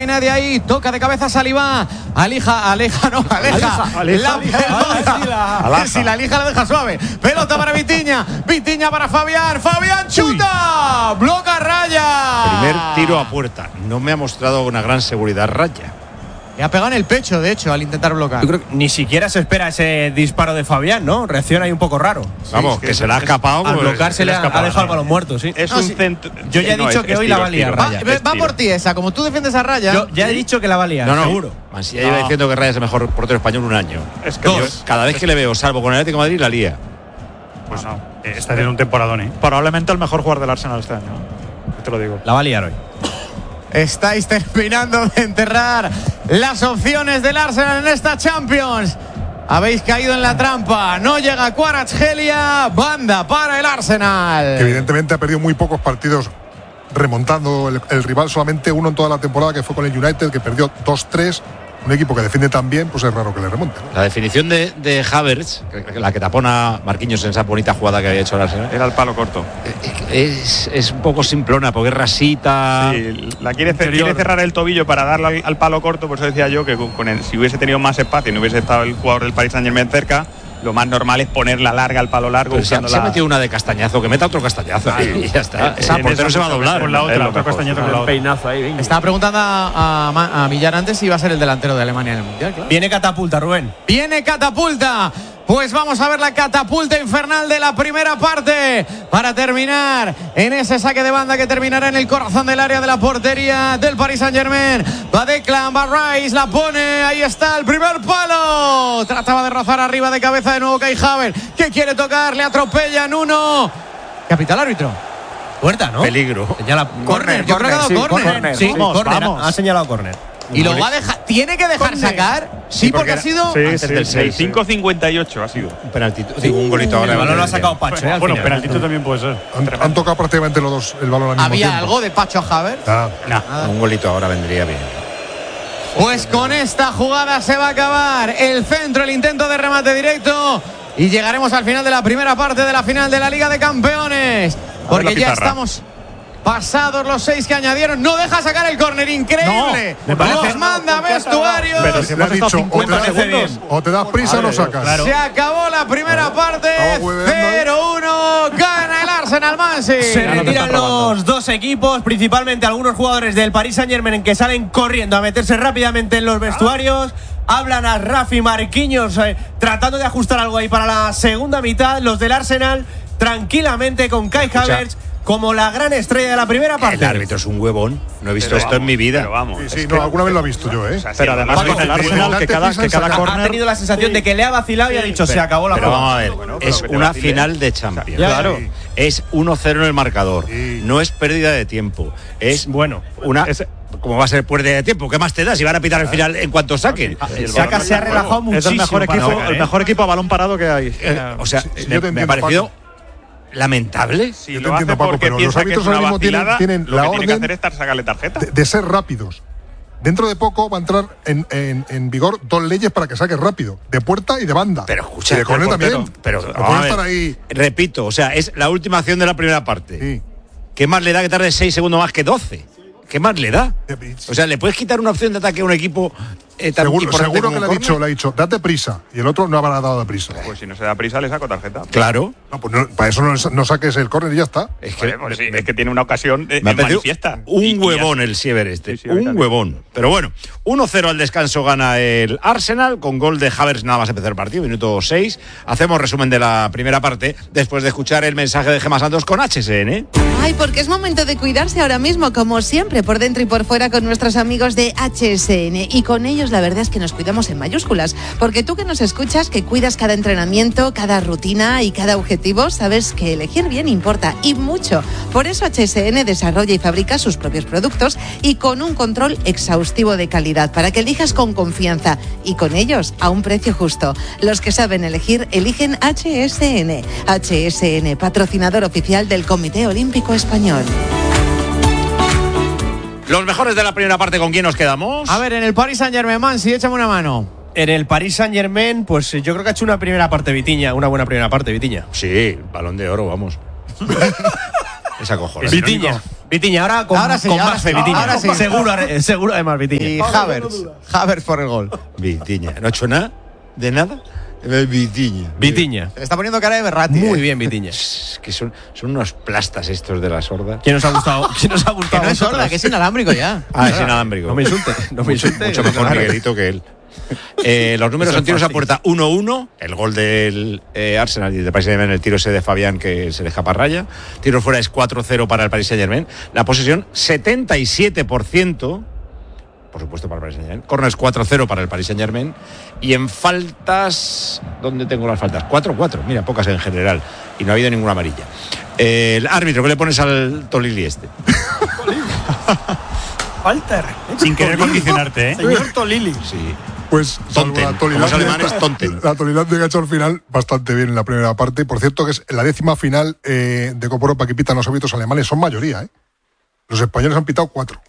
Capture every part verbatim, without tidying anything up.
de ahí, toca de cabeza Saliba, alija, aleja, no, aleja, aleja, la si la alija la deja suave, pelota para Vitinha, Vitinha para Fabián, Fabián chuta, Uy. bloca Raya. Primer tiro a puerta, no me ha mostrado una gran seguridad Raya. Le ha pegado en el pecho, de hecho, al intentar bloquear. Yo creo que ni siquiera se espera ese disparo de Fabián, ¿no? Reacciona ahí un poco raro. Sí, Vamos, es que, que se le ha escapado. Al bloquear se le ha, ha dejado el balón muerto, sí. Es no, un sí. centro. Yo ya he no, dicho es, que es hoy tiro, la va a liar Raya. Va, va por ti esa, como tú defiendes a Raya. Yo ya he dicho que la va a liar, no, no, seguro. Mansilla lleva diciendo que Raya es el mejor portero español un año. Es que yo, Dos. cada vez que le veo, salvo con el Atlético de Madrid, la lía. Pues no, está teniendo un temporadón, ¿eh? Probablemente el mejor jugador del Arsenal este año. Te lo digo. La va a liar hoy. Estáis terminando de enterrar las opciones del Arsenal en esta Champions. Habéis caído en la trampa. No llega Kvaratskhelia. Banda para el Arsenal. Evidentemente ha perdido muy pocos partidos remontando el, el rival. Solamente uno en toda la temporada, que fue con el United, que perdió dos tres. Un equipo que defiende tan bien, pues es raro que le remonte, ¿no? La definición de, de Havertz, la que tapona Marquinhos en esa bonita jugada que había hecho el Arsenal, era el palo corto. Es, es un poco simplona, porque es rasita. Sí, la quiere, quiere cerrar el tobillo para darle al, al palo corto. Por eso decía yo que con el, si hubiese tenido más espacio y no hubiese estado el jugador del Paris Saint-Germain cerca, lo más normal es ponerla larga al palo largo. Pero se, ha, se ha metido una de castañazo, que meta otro castañazo. Ah, y ya está. Esa portero se va a doblar. Con la otra, otro castañazo con la otra. Peinazo ahí, venga. Estaba preguntando a, a, a Millar antes si iba a ser el delantero de Alemania en el Mundial, claro. Viene catapulta, Rubén. Viene catapulta. Pues vamos a ver la catapulta infernal de la primera parte para terminar en ese saque de banda que terminará en el corazón del área de la portería del Paris Saint-Germain. Va Declan, va Rice, la pone, ahí está el primer palo. Trataba de rozar arriba de cabeza de nuevo Kai Havertz, que quiere tocar, le atropellan uno. Capita el árbitro. Puerta, ¿no? Peligro. Señala Corner, yo creo que ha dado sí, corner. Sí, vamos, corner, vamos. ha señalado corner. Y lo va a dejar, tiene que dejar sacar. Sí, Sí, porque, porque ha sido sí, antes sí, del sí, seis. cinco cincuenta y ocho ha sido. Un penalti, digo, un golito ahora. El balón lo ha sacado Pacho, ¿eh? Al Bueno, final. penaltito también puede ser. Han, han tocado prácticamente los dos el balón al mismo había tiempo. algo de Pacho a Havertz. Ah, Nah. Un golito ahora vendría bien. Pues con esta jugada se va a acabar el centro, el intento de remate directo, y llegaremos al final de la primera parte de la final de la Liga de Campeones, porque ya estamos pasados los seis que añadieron. No deja sacar el córner, increíble. No, me parece- Los manda vestuarios. Pero si le ha hemos estado dicho, o te, cincuenta das, segundos. o te das prisa o no sacas. Claro. Se acabó la primera parte. Estamos hueveando, ¿eh? cero uno. Gana el Arsenal Man City. Se Ya no te retiran están robando. los dos equipos, principalmente algunos jugadores del Paris Saint-Germain que salen corriendo a meterse rápidamente en los vestuarios. Hablan a Rafi Marquinhos eh, tratando de ajustar algo ahí para la segunda mitad. Los del Arsenal tranquilamente con Kai Havertz como la gran estrella de la primera parte. El árbitro es un huevón. No he visto Pero esto vamos, en mi vida. pero vamos, Sí, es sí, que- no, alguna vez lo he visto yo, ¿eh? O sea, Pero sí, además vamos, dice el vamos, Arsenal date que cada, prisa en que cada sacar. Ha corner. tenido la sensación de que le ha vacilado y ha dicho, se acabó la Pero jugada. vamos a ver, Bueno, pero es que te una vacile. final de Champions. Claro. Es uno cero en el marcador. Sí. No es pérdida de tiempo. Es Bueno, una. es- ¿Cómo va a ser pérdida de tiempo? ¿Qué más te da si van a pitar el final en cuanto saquen? el Saca balón se ha no está relajado en juego. Es el muchísimo mejor para equipo, sacar, el ¿eh? mejor equipo a balón parado que hay. Eh, o sea, Sí, sí, me, yo te me ha entiendo, parecido Paco. lamentable. Si Yo te lo hace entiendo, Paco, porque pero los piensa que es árbitros una ahora mismo tienen- vacilada, tienen lo la que tiene que orden hacer es sacarle tarjeta. de, de ser rápidos. Dentro de poco va a entrar en, en, en vigor dos leyes para que saques rápido, de puerta y de banda. Pero escucha, y de córner pero, también. pero, No vamos puede a ver, estar ahí. repito, o sea, es la última acción de la primera parte. Sí. ¿Qué más le da que tarde seis segundos más que doce? ¿Qué más le da? O sea, ¿le puedes quitar una opción de ataque a un equipo eh, tan Seguro, importante seguro como que le ha un dicho, córner? le ha dicho, date prisa. Y el otro no habrá dado de prisa. Pues si no se da prisa, le saco tarjeta. Claro. No, pues no, para eso no, no saques el córner y ya está. Es que, Joder, pues sí, es que tiene una ocasión de, me ha de parecido manifiesta. un Y- y huevón ya- el Siever este. Sí, sí, a mí un también. huevón. Pero bueno, uno cero al descanso gana el Arsenal con gol de Havertz nada más empezar el partido, minuto seis. Hacemos resumen de la primera parte después de escuchar el mensaje de Gemma Santos con H S N. Ay, porque es momento de cuidarse ahora mismo, como siempre, por dentro y por fuera con nuestros amigos de H S N. Y con ellos la verdad es que nos cuidamos en mayúsculas. Porque tú que nos escuchas, que cuidas cada entrenamiento, cada rutina y cada objetivo, sabes que elegir bien importa y mucho. Por eso H S N desarrolla y fabrica sus propios productos y con un control exhaustivo de calidad para que elijas con confianza y con ellos a un precio justo. Los que saben elegir, eligen H S N. H S N, patrocinador oficial del Comité Olímpico Español. Los mejores de la primera parte, ¿con quién nos quedamos? A ver, en el Paris Saint-Germain, Man, si échame una mano. En el Paris Saint-Germain, pues yo creo que ha hecho una primera parte Vitinha, una buena primera parte Vitinha. Sí, balón de oro, vamos. Es acojonante. Vitinha. Vitiña, ahora con, Ahora sí, con ahora más sí, fe, Vitiña. ahora sí. Seguro, seguro además, Vitiña. Y Havertz. Havertz por el gol. Vitiña. ¿No ha hecho nada? ¿De nada? Vitiña. Vitiña. Se le está poniendo cara de Berratti. Muy eh. bien, Vitiña. Es que son, son unos plastas estos de la sorda. ¿Quién nos ha gustado? ¿Quién nos ha Que gustado? no es a vosotros? sorda, que es inalámbrico ya. Ah, es inalámbrico. No me insulte, no me insulte. Mucho mejor Claro. Miguelito que él. Eh, los números Eso son es tiros a fácil. puerta uno uno, el gol del eh, Arsenal y del Paris Saint-Germain, el tiro ese de Fabián que se le escapa a raya. Tiro fuera es cuatro cero para el Paris Saint-Germain. La posesión setenta y siete por ciento, por supuesto para el Paris Saint-Germain. Corners cuatro cero para el Paris Saint-Germain. Y en faltas, ¿dónde tengo las faltas? cuatro cuatro, mira, pocas en general. Y no ha habido ninguna amarilla. Eh, el árbitro, ¿qué le pones al Tolili este? Walter. Sin querer condicionarte, ¿eh? Señor Tolili. Sí. Pues salvo Tonten. la Como es alemán, es tonten. La Tolilandia que ha hecho al final bastante bien en la primera parte. Por cierto, que es la décima final eh, de Copa Europa que pitan los árbitros alemanes. Son mayoría, ¿eh? Los españoles han pitado cuatro.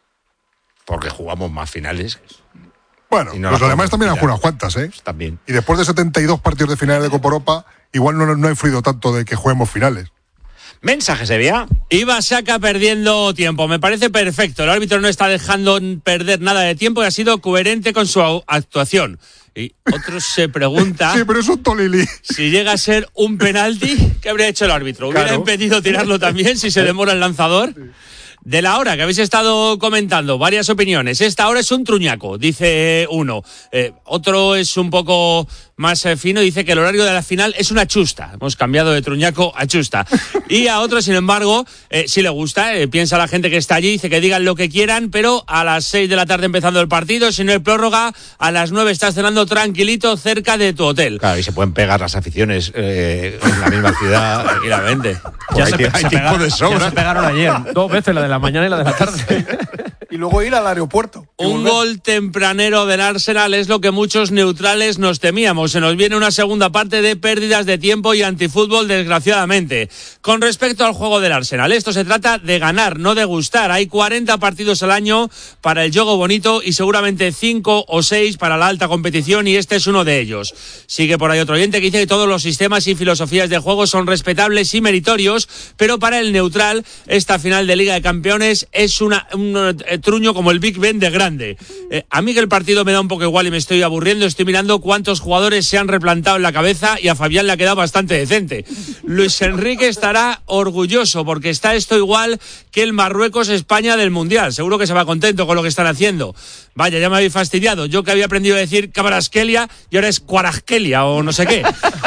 Porque jugamos más finales. Bueno, Y no los las alemanes podemos también han pitar. jugado unas cuantas, ¿eh? También. Y después de setenta y dos partidos de finales de Copa Europa, igual no, no ha influido tanto de que juguemos finales. Mensaje, se vea. Iba Saka perdiendo tiempo. Me parece perfecto. El árbitro no está dejando perder nada de tiempo y ha sido coherente con su au- actuación. Y otros se pregunta Sí, pero es un Tolili. si llega a ser un penalti, ¿qué habría hecho el árbitro? ¿Hubiera Claro. impedido tirarlo también si se demora el lanzador? De la hora que habéis estado comentando, varias opiniones. Esta hora es un truñaco, dice uno. Eh, otro es un poco más eh, fino, dice que el horario de la final es una chusta. Hemos cambiado de truñaco a chusta. Y a otro, sin embargo, eh, sí le gusta. Eh, piensa la gente que está allí, dice que digan lo que quieran, pero a las seis de la tarde empezando el partido, si no hay prórroga, a las nueve estás cenando tranquilito cerca de tu hotel. Claro, y se pueden pegar las aficiones eh, en la misma ciudad tranquilamente. Ya Hay, se, ti- se hay tiempo pegaron, de ya sobra. se pegaron ayer. Dos veces, la de la mañana y la de la tarde. Y luego ir al aeropuerto. y Un volver. gol tempranero del Arsenal es lo que muchos neutrales nos temíamos. Se nos viene una segunda parte de pérdidas de tiempo y antifútbol, desgraciadamente. Con respecto al juego del Arsenal, esto se trata de ganar, no de gustar. Hay cuarenta partidos al año para el juego bonito y seguramente cinco o seis para la alta competición, y este es uno de ellos. Sigue por ahí otro oyente que dice que todos los sistemas y filosofías de juego son respetables y meritorios, pero para el neutral esta final de Liga de Campeones es una, un eh, truño como el Big Ben de grande. Eh, a mí que el partido me da un poco igual y me estoy aburriendo, estoy mirando cuántos jugadores se han replantado en la cabeza y a Fabián le ha quedado bastante decente. Luis Enrique estará orgulloso porque está esto igual que el Marruecos-España del Mundial. Seguro que se va contento con lo que están haciendo. Vaya, ya me habéis fastidiado. Yo que había aprendido a decir Cabrasquelia y ahora es Cuarasquelia o no sé qué.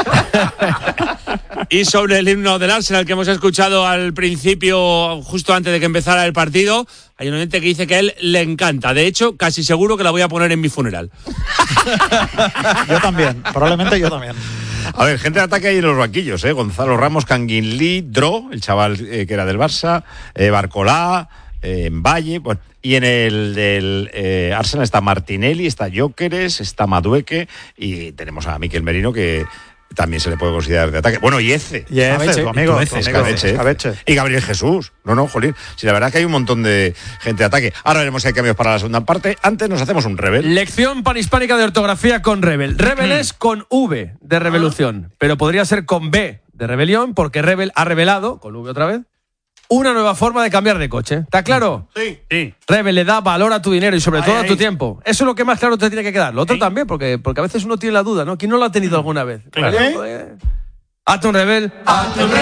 Y sobre el himno del Arsenal que hemos escuchado al principio, justo antes de que empezara el partido, hay un oyente que dice que a él le encanta. De hecho, casi seguro que la voy a poner en mi funeral. Yo también, probablemente yo también. A ver, gente de ataque ahí en los banquillos, ¿eh? Gonzalo Ramos, Canguinlí, Dro, el chaval eh, que era del Barça, eh, Barcolá, eh, Valle, bueno, y en el del eh, Arsenal está Martinelli, está Jóqueres, está Madueque y tenemos a Miquel Merino que también se le puede considerar de ataque. Bueno, y Eze. Y ese, Escabeche, tu amigo, tu tu Eze, amigo, Escabeche, Escabeche. y Gabriel Jesús. No, no, jolín. Si la verdad es que hay un montón de gente de ataque. Ahora veremos si hay cambios para la segunda parte. Antes nos hacemos un rebel. Lección panhispánica de ortografía con Rebel. Rebel es con V de revolución, pero podría ser con B de rebelión, porque Rebel ha revelado, con V otra vez, una nueva forma de cambiar de coche. ¿Está claro? Sí. Sí. Rebel le da valor a tu dinero y sobre Ahí, todo a tu ahí. tiempo. Eso es lo que más claro te tiene que quedar. Lo otro también, porque, porque a veces uno tiene la duda, ¿no? ¿Quién no lo ha tenido alguna vez? Claro. ¿Eh? Pues, hazte un Rebel. ¡Hazte un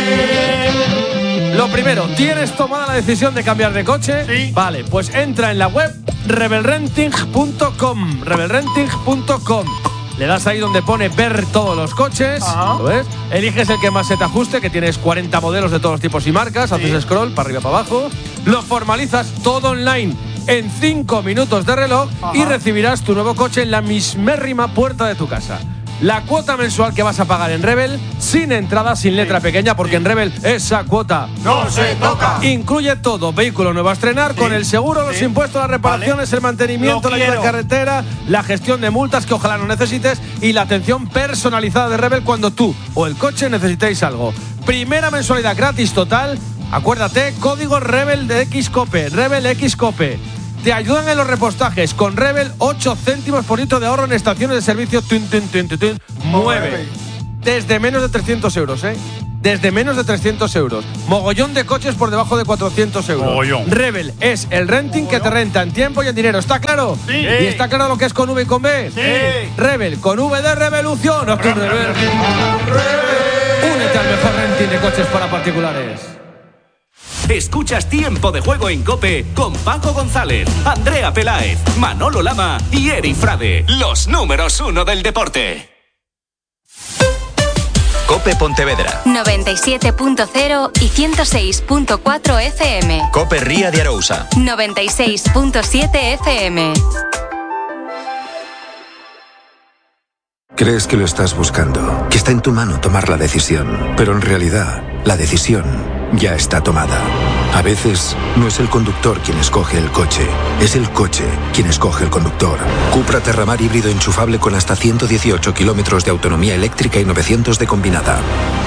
Rebel! Lo primero, ¿tienes tomada la decisión de cambiar de coche? Sí. Vale, pues entra en la web rebel renting punto com. rebel renting punto com. Le das ahí donde pone ver todos los coches. Ajá. ¿Lo ves? Eliges el que más se te ajuste, que tienes cuarenta modelos de todos los tipos y marcas. Haces scroll para arriba, para abajo. Lo formalizas todo online en cinco minutos de reloj y recibirás tu nuevo coche en la mismérrima puerta de tu casa. La cuota mensual que vas a pagar en Rebel, sin entrada, sin letra pequeña, porque en Rebel esa cuota No se toca. incluye todo: vehículo nuevo a estrenar, Sí. con el seguro, los Sí. impuestos, las reparaciones, Vale. el mantenimiento, Lo la ayuda de quiero. carretera, la gestión de multas que ojalá no necesites y la atención personalizada de Rebel cuando tú o el coche necesitéis algo. Primera mensualidad gratis total. Acuérdate, código Rebel de Xcope, Rebel Xcope. Te ayudan en los repostajes. Con Rebel, ocho céntimos por litro de ahorro en estaciones de servicio. Tun, tun, tun, tun, tun. Mueve. Desde menos de trescientos euros, ¿eh? desde menos de trescientos euros. Mogollón de coches por debajo de cuatrocientos euros. Mogollón. Rebel es el renting Mogollón. que te renta en tiempo y en dinero. ¿Está claro? Sí. ¿Y está claro lo que es con V y con B? Sí. Rebel, con V de revolución. Haz tu Rebel. Únete al mejor renting de coches para particulares. Escuchas Tiempo de Juego en COPE con Paco González, Andrea Peláez, Manolo Lama y Eri Frade, los números uno del deporte. COPE Pontevedra noventa y siete punto cero y ciento seis punto cuatro F M. COPE Ría de Arousa noventa y seis punto siete F M. Crees que lo estás buscando, que está en tu mano tomar la decisión, pero en realidad la decisión ya está tomada. A veces no es el conductor quien escoge el coche, es el coche quien escoge el conductor. Cupra Terramar híbrido enchufable con hasta ciento dieciocho kilómetros de autonomía eléctrica y novecientos de combinada.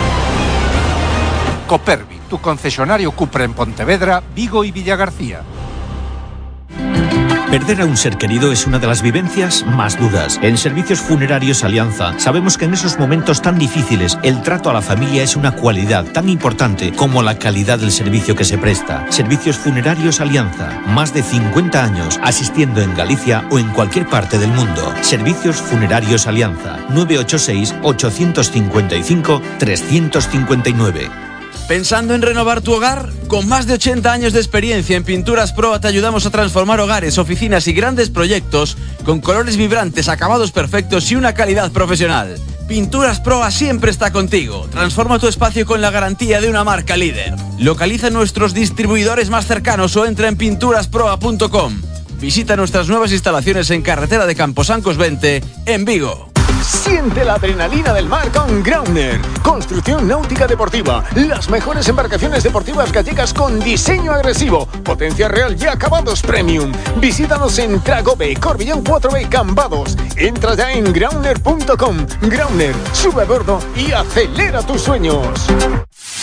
Copervi, tu concesionario Cupra en Pontevedra, Vigo y Villagarcía. Perder a un ser querido es una de las vivencias más duras. En Servicios Funerarios Alianza sabemos que en esos momentos tan difíciles el trato a la familia es una cualidad tan importante como la calidad del servicio que se presta. Servicios Funerarios Alianza, más de cincuenta años asistiendo en Galicia o en cualquier parte del mundo. Servicios Funerarios Alianza, nueve ocho seis, ocho cinco cinco, tres cinco nueve. ¿Pensando en renovar tu hogar? Con más de ochenta años de experiencia en Pinturas Proa te ayudamos a transformar hogares, oficinas y grandes proyectos con colores vibrantes, acabados perfectos y una calidad profesional. Pinturas Proa siempre está contigo. Transforma tu espacio con la garantía de una marca líder. Localiza nuestros distribuidores más cercanos o entra en pinturas proa punto com. Visita nuestras nuevas instalaciones en Carretera de Camposancos veinte, en Vigo. Siente la adrenalina del mar con Grauner. Construcción náutica deportiva. Las mejores embarcaciones deportivas gallegas con diseño agresivo, potencia real y acabados premium. Visítanos en Tragobe, Corbillón cuatro B, Cambados. Entra ya en grauner punto com. Grauner, sube a bordo y acelera tus sueños.